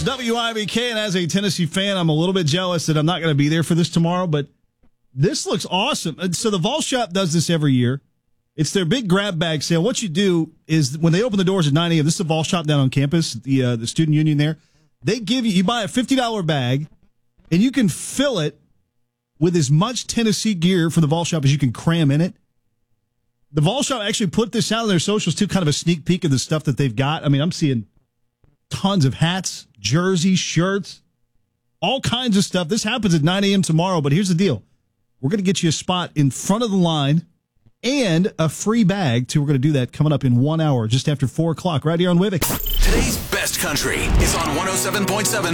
WIBK, and as a Tennessee fan, I'm a little bit jealous that I'm not going to be there for this tomorrow, but this looks awesome. And so the Vol Shop does this every year. It's their big grab bag sale. What you do is when they open the doors at 9 a.m., this is the Vol Shop down on campus, the student union there. They give you buy a $50 bag, and you can fill it with as much Tennessee gear from the Vol Shop as you can cram in it. The Vol Shop actually put this out on their socials, too, kind of a sneak peek of the stuff that they've got. I mean, I'm seeing tons of hats, jerseys, shirts, all kinds of stuff. This happens at 9 a.m. tomorrow, but here's the deal. We're going to get you a spot in front of the line and a free bag, too. We're going to do that coming up in 1 hour, just after 4 o'clock, right here on WIBIC. Today's best country is on 107.7